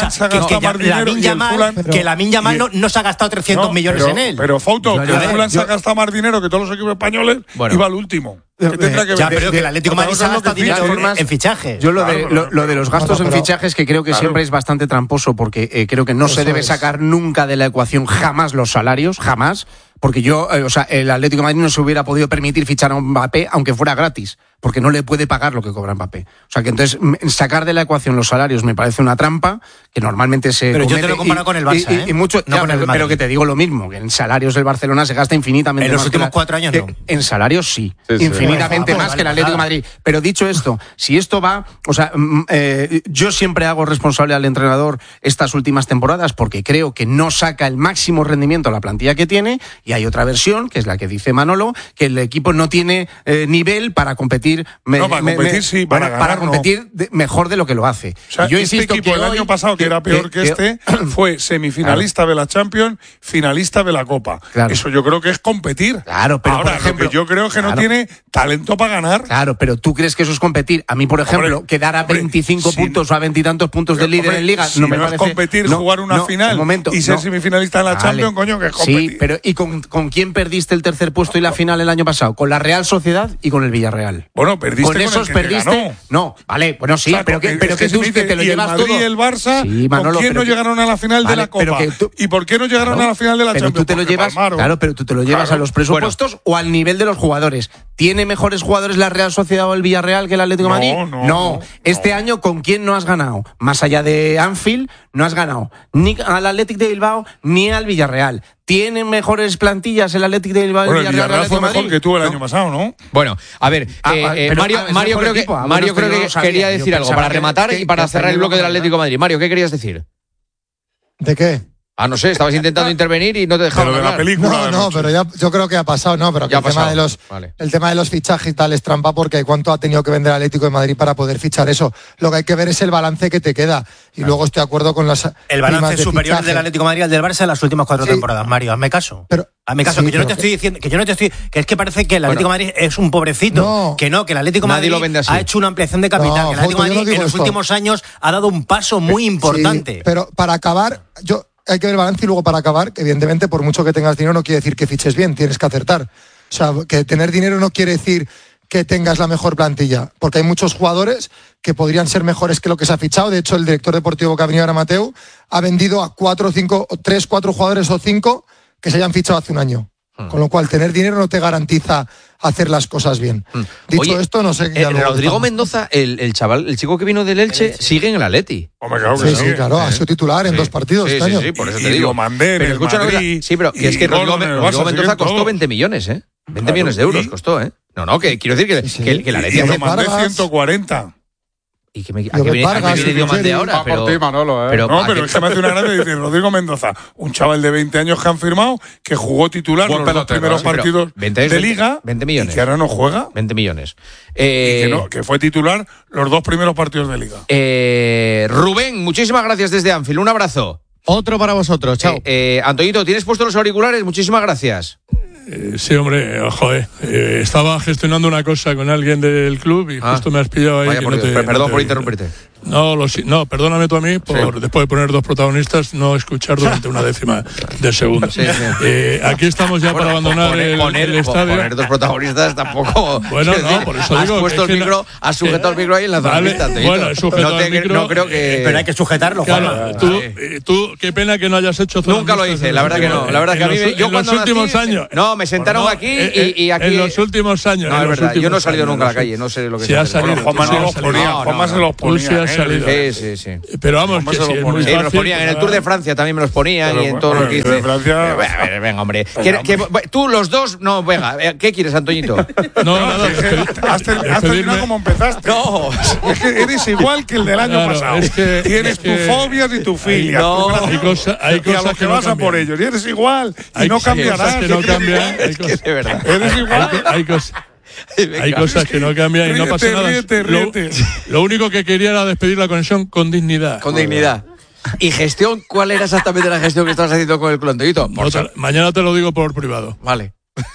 Que Lamine Yamal no se ha gastado 300 millones en él. Pero Fouto, que el Fulham se ha gastado más dinero que todos los equipos españoles y va al último. Pero que el Atlético de Madrid se ha gastado dinero en fichajes. Yo lo de los gastos en fichajes, que creo que siempre es bastante tramposo, porque creo que no se debe sacar nunca de la ecuación jamás los salarios, jamás. Porque el Atlético de Madrid no se hubiera podido permitir fichar a Mbappé aunque fuera gratis, porque no le puede pagar lo que cobra Mbappé. O sea que entonces sacar de la ecuación los salarios me parece una trampa que normalmente se Pero yo te lo comparo con el Barça, y mucho, pero que te digo lo mismo, que en salarios del Barcelona se gasta infinitamente más. En los últimos 4 años no. En salarios sí. Infinitamente más que el Atlético de Madrid. Pero dicho esto, si esto va, yo siempre hago responsable al entrenador estas últimas temporadas porque creo que no saca el máximo rendimiento a la plantilla que tiene, y hay otra versión, que es la que dice Manolo, que el equipo no tiene nivel para competir competir. Para competir mejor de lo que lo hace. O sea, yo este insisto equipo que el año pasado, que era peor que este, fue semifinalista de la Champions, finalista de la Copa. Claro. Eso yo creo que es competir. Claro, pero ahora, por ejemplo, lo que yo creo que no tiene talento para ganar. Claro, pero tú crees que eso es competir. A mí, por ejemplo, quedar a 25 puntos o a 20 y tantos puntos de líder en Liga, no me parece. Es competir, jugar una final y ser semifinalista en la Champions, coño, que es competir. Sí, pero ¿y con quién perdiste el tercer puesto y la final el año pasado? Con la Real Sociedad y con el Villarreal. Bueno, perdiste con esos perdiste. No, vale, bueno, sí, pero que tú te lo llevas todo. Y el Barça, sí, Manolo, ¿con quién no llegaron a la final de la Copa? ¿Y por qué no llegaron a la final de la Champions? Tú te lo llevas, claro, pero tú te lo llevas a los presupuestos o al nivel de los jugadores. ¿Tiene mejores jugadores la Real Sociedad o el Villarreal que el Atlético de Madrid? No. Este año, ¿con quién no has ganado? Más allá de Anfield, no has ganado ni al Athletic de Bilbao ni al Villarreal. ¿Tienen mejores plantillas el Athletic de Bilbao? Bueno, el Villarreal fue mejor que tú el año pasado, ¿no? Bueno, a ver, Mario creo que quería decir algo para rematar y para cerrar el bloque del Atlético de Madrid. Mario, ¿qué querías decir? ¿De qué? No sé, estabas intentando intervenir y no te dejaron hablar. La película no, pero yo creo que ha pasado, pero que el tema de los fichajes y tal es trampa porque cuánto ha tenido que vender el Atlético de Madrid para poder fichar eso. Lo que hay que ver es el balance que te queda. Y luego estoy de acuerdo con las el balance superior del Atlético de Madrid al del Barça en las últimas 4 temporadas, Mario, hazme caso. Hazme caso, que yo no te estoy diciendo, que es que parece que el Atlético de Madrid es un pobrecito. Que el Atlético de Madrid ha hecho una ampliación de capital. Que el Atlético de Madrid en los últimos años ha dado un paso muy importante. Pero para acabar, hay que ver el balance y luego para acabar, que evidentemente por mucho que tengas dinero no quiere decir que fiches bien, tienes que acertar. O sea, que tener dinero no quiere decir que tengas la mejor plantilla, porque hay muchos jugadores que podrían ser mejores que lo que se ha fichado. De hecho, el director deportivo que ha venido ahora, Mateu, ha vendido a 4 jugadores o 5 que se hayan fichado hace un año. Con lo cual, tener dinero no te garantiza hacer las cosas bien. Dicho esto, no sé... Rodrigo Mendoza, el chico que vino del Elche, sigue en el Atleti. Sí, claro, ha sido titular en 2 partidos este año. Sí, por eso te digo. Lo mandé pero escucha una cosa, pero que es que Rodrigo Mendoza costó 20 millones, 20 millones de euros costó, No, que quiero decir que el Atleti... Lo mandé 140. Y que me mandé ahora, pero es que me hace una gracia decir Rodrigo Mendoza, un chaval de 20 años que han firmado, que jugó titular los 2 primeros partidos de Liga 20 millones. Y que ahora no juega. 20 millones. Que fue titular los 2 primeros partidos de Liga. Rubén, muchísimas gracias desde Anfield. Un abrazo. Otro para vosotros, chao. Antoñito, ¿tienes puestos los auriculares? Muchísimas gracias. Sí, hombre, estaba gestionando una cosa con alguien del club y justo me has pillado ahí. Perdón por interrumpirte. No, perdóname tú a mí por después de poner 2 protagonistas no escuchar durante una décima de segundo. Aquí estamos ya para abandonar el estadio. Poner 2 protagonistas tampoco. Bueno, por eso digo. Has sujetado el micro ahí en la zona pista. Bueno, he sujetado el micro. No creo que. Pero hay que sujetarlo, claro, tú, qué pena que no hayas hecho. Nunca lo hice, la verdad que no. La verdad que a mí en los últimos años. No, me sentaron aquí y aquí. En los últimos años. No, es verdad. Yo no he salido nunca a la calle, no sé lo que. Si ha salido. Juanma se los ponía. Sí. Pero vamos, que sí, es muy fácil. Me los ponían en el Tour de Francia, también me los ponían y en todo lo que hice. Venga, hombre. Tú, los dos, no, venga, ¿qué quieres, Antoñito? Nada. Has terminado como empezaste. No. Es que eres igual que el del año pasado. Tienes tus fobias y tus filias. Hay cosas que a los que vas a por ellos. Y eres igual. Y no cambiarás. Que no cambian. De verdad. Eres igual. Hay cosas que no cambian y no pasa nada. Ríete. Lo único que quería era despedir la conexión con dignidad. Con dignidad. ¿Y gestión? ¿Cuál era exactamente la gestión que estabas haciendo con el club, Antoñito? Mañana te lo digo por privado. Vale.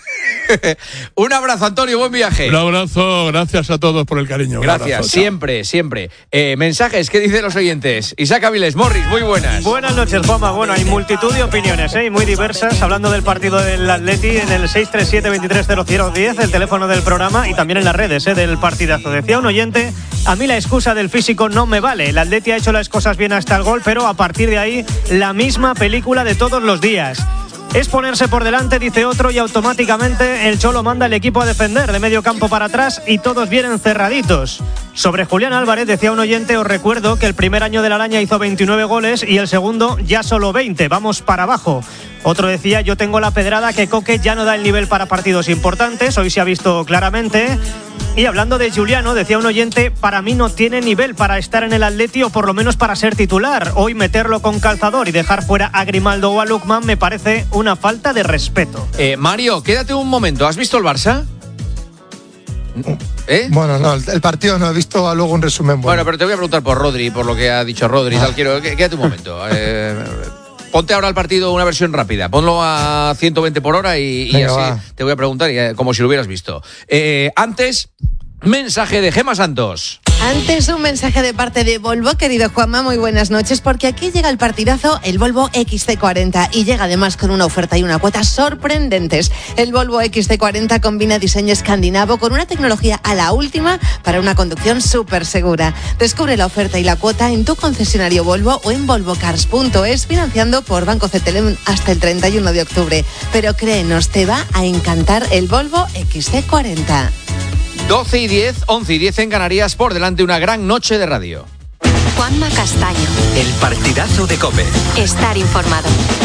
Un abrazo, Antonio, buen viaje. Un abrazo, gracias a todos por el cariño. Gracias, abrazo, siempre. Mensajes, ¿qué dicen los oyentes? Isaac Avilés, Morris, muy buenas. Buenas noches, Juanma. Bueno, hay multitud de opiniones, muy diversas, hablando del partido del Atleti en el 637-230010, el teléfono del programa, y también en las redes del partidazo. Decía un oyente, a mí la excusa del físico no me vale. El Atleti ha hecho las cosas bien hasta el gol, pero a partir de ahí, la misma película de todos los días. Es ponerse por delante, dice otro, y automáticamente el Cholo manda al equipo a defender de medio campo para atrás y todos vienen cerraditos. Sobre Julián Álvarez, decía un oyente, os recuerdo que el primer año de la Araña hizo 29 goles y el segundo ya solo 20, vamos para abajo. Otro decía, yo tengo la pedrada que Coque ya no da el nivel para partidos importantes, hoy se ha visto claramente. Y hablando de Giuliano, decía un oyente, para mí no tiene nivel para estar en el Atleti o por lo menos para ser titular. Hoy meterlo con calzador y dejar fuera a Grimaldo o a Lookman me parece una falta de respeto. Mario, quédate un momento. ¿Has visto el Barça? Bueno, no, el partido no he visto, luego un resumen bueno. Pero te voy a preguntar por Rodri, por lo que ha dicho Rodri. Tal. Quédate un momento. Ponte ahora el partido una versión rápida. Ponlo a 120 por hora y así va. Te voy a preguntar como si lo hubieras visto. Antes, mensaje de Gemma Santos. Antes un mensaje de parte de Volvo, querido Juanma, muy buenas noches, porque aquí llega el partidazo, el Volvo XC40, y llega además con una oferta y una cuota sorprendentes. El Volvo XC40 combina diseño escandinavo con una tecnología a la última para una conducción súper segura. Descubre la oferta y la cuota en tu concesionario Volvo o en volvocars.es, financiando por Banco CTLM hasta el 31 de octubre. Pero créenos, te va a encantar el Volvo XC40. 12 y 10, 11 y 10 en Canarias, por delante una gran noche de radio. Juanma Castaño. El partidazo de COPE. Estar informado.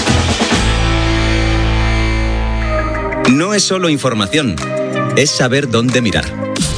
No es solo información, es saber dónde mirar.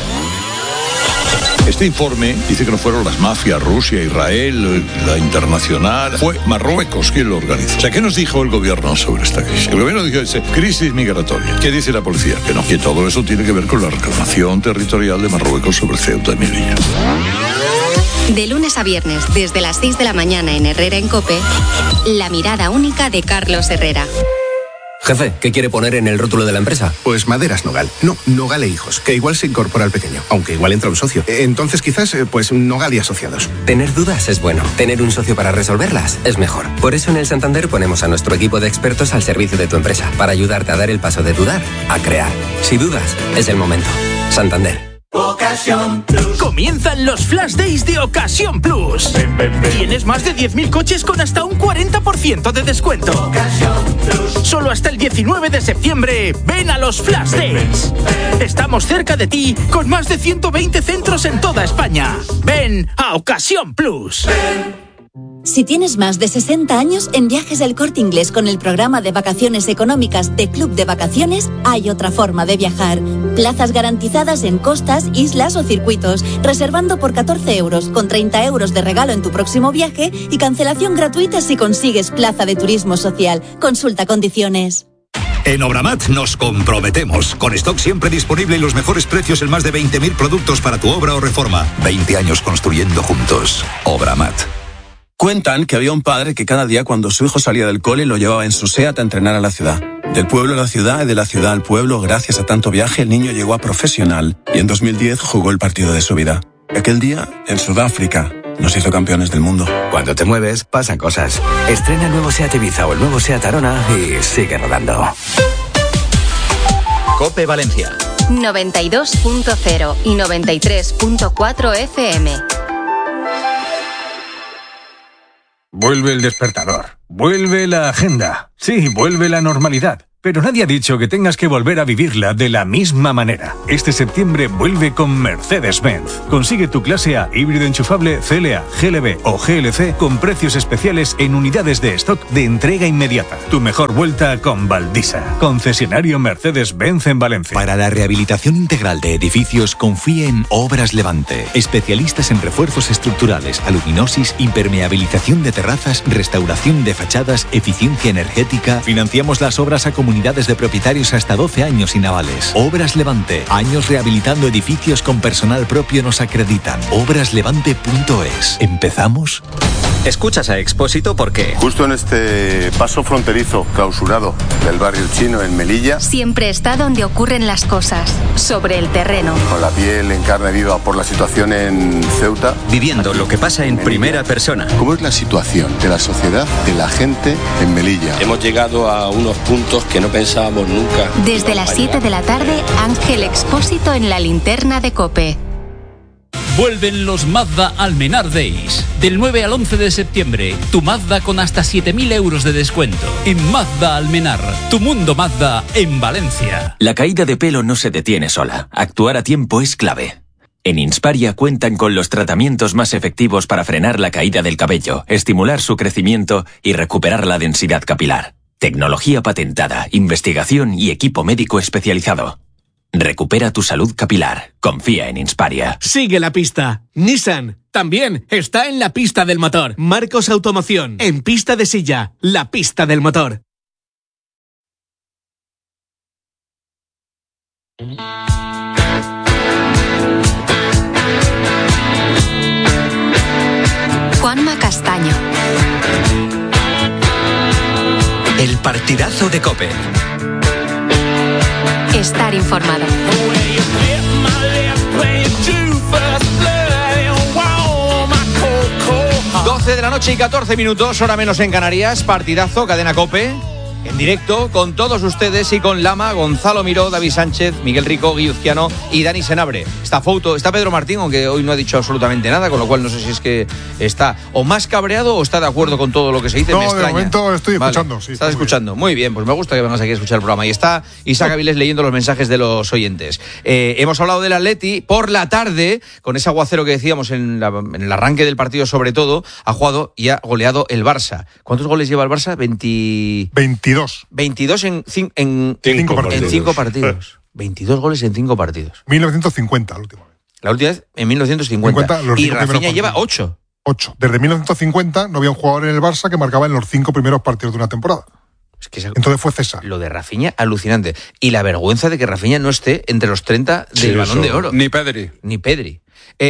Este informe dice que no fueron las mafias, Rusia, Israel, la internacional. Fue Marruecos quien lo organizó. O sea, ¿qué nos dijo el gobierno sobre esta crisis? El gobierno dijo, crisis migratoria. ¿Qué dice la policía? Que no. Que todo eso tiene que ver con la reclamación territorial de Marruecos sobre Ceuta y Melilla. De lunes a viernes, desde las 6 de la mañana en Herrera en COPE, la mirada única de Carlos Herrera. Jefe, ¿qué quiere poner en el rótulo de la empresa? Pues Maderas Nogal. No, Nogal e Hijos, que igual se incorpora al pequeño, aunque igual entra un socio. Entonces quizás, pues Nogal y Asociados. Tener dudas es bueno. Tener un socio para resolverlas es mejor. Por eso en el Santander ponemos a nuestro equipo de expertos al servicio de tu empresa, para ayudarte a dar el paso de dudar a crear. Si dudas, es el momento. Santander. Ocasión Plus. Comienzan los Flash Days de Ocasión Plus. Tienes más de 10.000 coches con hasta un 40% de descuento. Ocasión Plus. Solo hasta el 19 de septiembre, ven a los Flash Days. Estamos cerca de ti con más de 120 centros en toda España. Ven a Ocasión Plus. Si tienes más de 60 años, en Viajes del Corte Inglés con el programa de vacaciones económicas de Club de Vacaciones, hay otra forma de viajar. Plazas garantizadas en costas, islas o circuitos, reservando por 14 euros, con 30 euros de regalo en tu próximo viaje y cancelación gratuita si consigues plaza de turismo social. Consulta condiciones. En Obramat nos comprometemos, con stock siempre disponible y los mejores precios en más de 20.000 productos para tu obra o reforma. 20 años construyendo juntos. Obramat. Cuentan que había un padre que cada día cuando su hijo salía del cole lo llevaba en su SEAT a entrenar a la ciudad. Del pueblo a la ciudad y de la ciudad al pueblo, gracias a tanto viaje, el niño llegó a profesional y en 2010 jugó el partido de su vida. Aquel día, en Sudáfrica, nos hizo campeones del mundo. Cuando te mueves, pasan cosas. Estrena el nuevo SEAT Ibiza o el nuevo SEAT Arona y sigue rodando. COPE Valencia. 92.0 y 93.4 FM. Vuelve el despertador, vuelve la agenda, sí, vuelve la normalidad. Pero nadie ha dicho que tengas que volver a vivirla de la misma manera. Este septiembre vuelve con Mercedes-Benz. Consigue tu clase A híbrido enchufable CLA, GLB o GLC con precios especiales en unidades de stock de entrega inmediata. Tu mejor vuelta con Valdisa, concesionario Mercedes-Benz en Valencia. Para la rehabilitación integral de edificios, confíe en Obras Levante. Especialistas en refuerzos estructurales, aluminosis, impermeabilización de terrazas, restauración de fachadas, eficiencia energética. Financiamos las obras a comunidades de propietarios hasta 12 años sin avales. Obras Levante. Años rehabilitando edificios con personal propio nos acreditan. Obraslevante.es. ¿Empezamos? Escuchas a Expósito porque... Justo en este paso fronterizo clausurado del barrio chino en Melilla... Siempre está donde ocurren las cosas, sobre el terreno. Con la piel en carne viva por la situación en Ceuta... Viviendo lo que pasa en primera persona. ¿Cómo es la situación de la sociedad, de la gente en Melilla? Hemos llegado a unos puntos que no pensábamos nunca. Desde las 7 de la tarde, Ángel Expósito en la linterna de COPE. Vuelven los Mazda Almenar Days. Del 9 al 11 de septiembre, tu Mazda con hasta 7.000 euros de descuento. En Mazda Almenar, tu mundo Mazda en Valencia. La caída de pelo no se detiene sola. Actuar a tiempo es clave. En Insparia cuentan con los tratamientos más efectivos para frenar la caída del cabello, estimular su crecimiento y recuperar la densidad capilar. Tecnología patentada, investigación y equipo médico especializado. Recupera tu salud capilar. Confía en Insparia. Sigue la pista. Nissan también está en la pista del motor. Marcos Automoción. En pista de silla. La pista del motor. Juanma Castaño. El partidazo de COPE. Estar informado. 12 de la noche y 14 minutos, hora menos en Canarias. Partidazo, cadena COPE. En directo con todos ustedes y con Lama, Gonzalo Miró, David Sánchez, Miguel Rico, Guiuzquiano y Dani Senabre. Está Pedro Martín, aunque hoy no ha dicho absolutamente nada, con lo cual no sé si es que está o más cabreado o está de acuerdo con todo lo que se dice. No, me extraña. de momento estoy escuchando. Vale, sí, estás escuchando. Muy bien, pues me gusta que vengas aquí a escuchar el programa. Y está Isaac Avilés leyendo los mensajes de los oyentes. Hemos hablado del Atleti por la tarde, con ese aguacero que decíamos en el arranque del partido sobre todo, ha jugado y ha goleado el Barça. ¿Cuántos goles lleva el Barça? 22 en 5 partidos. 22 goles en 5 partidos. 1950, la última vez. La última vez en 1950. Y Rafinha lleva 8. 8. Desde 1950 no había un jugador en el Barça que marcaba en los 5 primeros partidos de una temporada. Es que entonces fue César. Lo de Rafinha, alucinante. Y la vergüenza de que Rafinha no esté entre los 30 del Balón de Oro. Ni Pedri.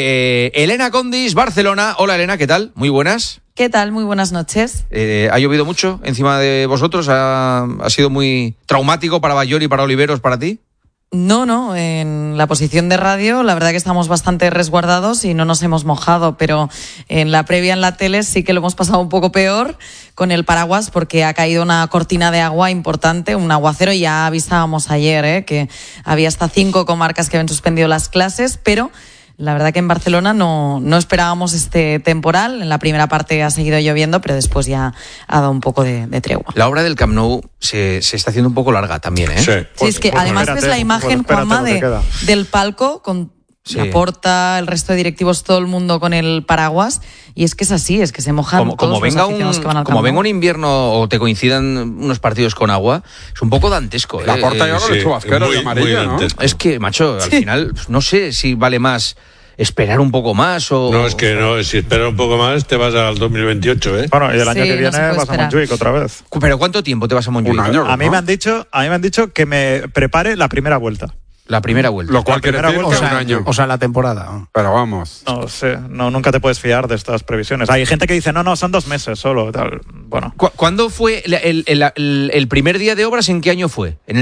Elena Condis, Barcelona. Hola Elena, ¿qué tal? Muy buenas. ¿Qué tal? Muy buenas noches. ¿Ha llovido mucho encima de vosotros? ¿Ha sido muy traumático para Bayori y para Oliveros, para ti? No, en la posición de radio la verdad que estamos bastante resguardados y no nos hemos mojado, pero en la previa en la tele sí que lo hemos pasado un poco peor con el paraguas porque ha caído una cortina de agua importante, un aguacero, y ya avisábamos ayer que había hasta 5 comarcas que habían suspendido las clases, pero la verdad que en Barcelona no esperábamos este temporal. En la primera parte ha seguido lloviendo, pero después ya ha dado un poco de tregua. La obra del Camp Nou se está haciendo un poco larga también, ¿eh? Sí, es que además ves la imagen, Juanma, del palco con Laporta, el resto de directivos, todo el mundo con el paraguas, y es que es así, es que se mojan todos los aficionados que van al Camp Nou. Como venga un invierno o te coincidan unos partidos con agua, es un poco dantesco. Laporta ya con el chubasquero de amarilla, ¿no? Es que, macho, al final no sé si vale más esperar un poco más o... No, es que no, si esperas un poco más te vas al 2028, ¿eh? Bueno, y el año que viene vas a Montjuic otra vez. ¿Pero cuánto tiempo te vas a Montjuic? Un año. A mí me han dicho que me prepare la primera vuelta. La primera vuelta. Lo cual quiere decir un año. O sea, la temporada. Pero vamos. No sé, nunca te puedes fiar de estas previsiones. Hay gente que dice, no, son 2 meses solo. Tal. Bueno. ¿Cuándo fue el primer día de obras? ¿En qué año fue? ¿En el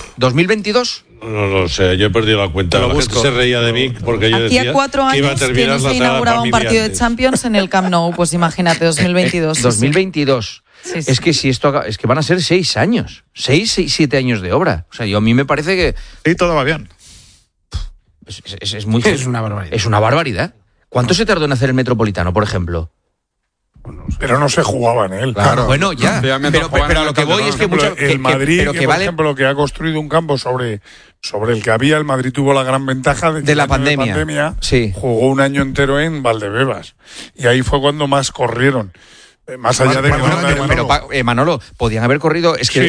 2022? No lo sé, yo he perdido la cuenta. La gente se reía de mí porque yo decía hacía 4 años que no se inauguraba un partido de Champions en el Camp Nou. Pues imagínate, 2022. 2022. Sí. Es que si esto es que van a ser 6 años. 7 años de obra. O sea, a mí me parece que... Sí, todo va bien. Es una barbaridad. Es una barbaridad. ¿Cuánto se tardó en hacer el Metropolitano, por ejemplo? Pero no se jugaba en él. Claro. Bueno, ya. Pero a lo que voy es que el Madrid, por ejemplo, que ha construido un campo sobre el que había, el Madrid tuvo la gran ventaja de la pandemia. Sí. Jugó un año entero en Valdebebas. Y ahí fue cuando más corrieron. Más allá de Manolo, podían haber corrido, es que